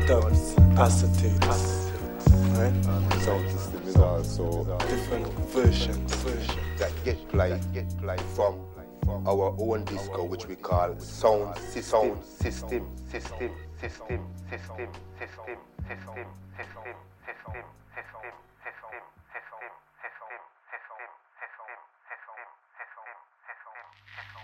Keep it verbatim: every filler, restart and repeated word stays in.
dubs, acetates, right? Sound system is also Different versions that get played, get played from our own disco, which we call sound system, system, system, system, system, system, system, system, system.